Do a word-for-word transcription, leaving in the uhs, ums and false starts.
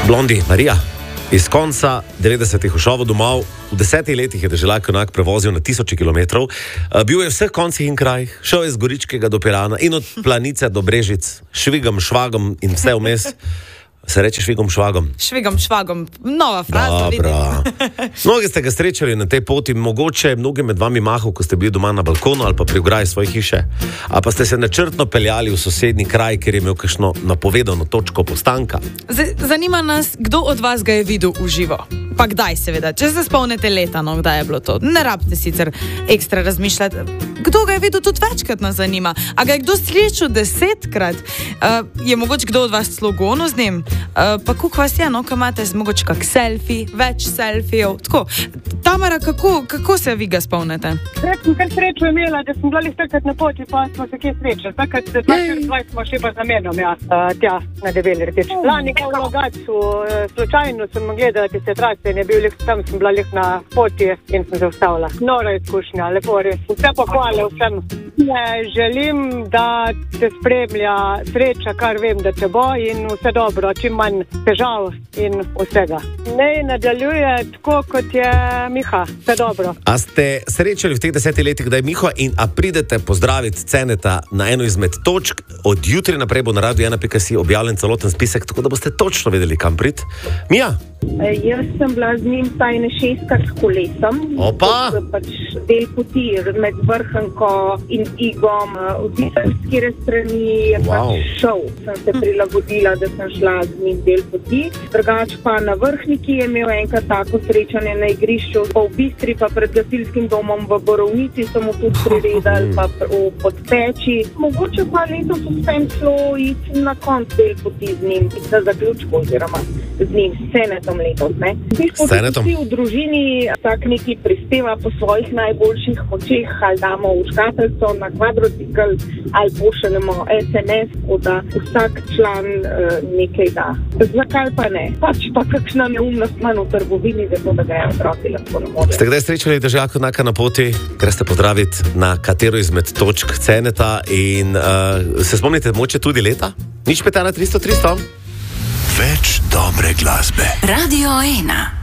Blondi, Marija, iz konca devetdesetih v šovu domov, v desetih letih je deželak konak prevozil na tisoče kilometrov, bil je v vseh koncih in krajih, šel je z Goričkega do Pirana in od Planice do Brežic, švigom, švagom in vse vmes. Se reče švigom, švagom? Švigom, švagom, nova fraza. Dobro. Mnogi ste ga srečali na tej poti, mogoče mnogi med vami mahal, ko ste bili doma na balkonu ali pa pri ograji svoje hiše. A pa ste se načrtno peljali v sosednji kraj, kjer je imel kakšno napovedano točko postanka. Z- zanima nas, kdo od vas ga je videl v živo. Pa kdaj seveda, če se spomnite leta, no, kdaj je bilo to. Ne rabite sicer ekstra razmišljati. Kdo ga je videl, tudi večkrat nas zanima. A ga je kdo srečal desetkrat? Uh, je mogoče kdo od vas slogono z njim? Uh, pa koliko vas je, no, ko imate mogoče kak selfie, več selfijev? Tako, Tamara, kako, kako se vi ga spomnite? Pred sem kar srečo imela, da sem bila lih takrat na poti, pa smo se kje srečali. Takrat dvajset smo še pa z namenom, ja, uh, tja na Debeli rteč. Lani v Logatcu, uh, slučajno sem gledala tiste trase in je bil lih tam, sem bila lih na poti in sem se ustavila. Nora izkušnja, lepo res. Vse pohvale vsem. Ne, želim, da te spremlja sreča, kar vem, da te bo in vse dobro, čim manj težav in vsega. Ne nadaljuje tako, kot je Miha. Vse dobro. A ste srečali v teh desetih letih, da je Miho in a pridete pozdraviti Ceneta na eno izmed točk? Od jutri naprej bo na radio ena pika si objavljen celoten spisek, tako da boste točno vedeli, kam priti. Mija? E, jaz sem bila z njim tajne šestkrat s kolesom. Opa! Pač del poti med Vrhnko in Igom, v Zidskire strani je Wow. pač šel. Sem se prilagodila, da sem šla z njim del poti. Drugač pa na Vrhniki je imel enkrat tako srečanje na igrišču, pa v Bistri, pa pred gasilskim domom v Borovnici so mu tudi priredali, pa v Podpeči. Mogoče pa letos uspem šlo iti na konc del poti z njim, za zaključku oziroma z njim, s Cenetom letos, ne. S Cenetom? Vsi v družini tak neki prispeva po svojih najboljših močeh, ali damo v škatlico na kvadrocikl, ali pošaljemo es em es, da vsak član uh, nekaj da. Zakaj pa ne? Pač pa kakšna neumnost manj v trgovini, zato da grejo otroci lahko na morje. Ste kdaj srečali deželaka konaka na poti? Greste pozdraviti na katero izmed točk Ceneta in uh, se spomnite moče tudi leta? Nič pet ena tristo tristo? Več dobre glasbe. Radio ena.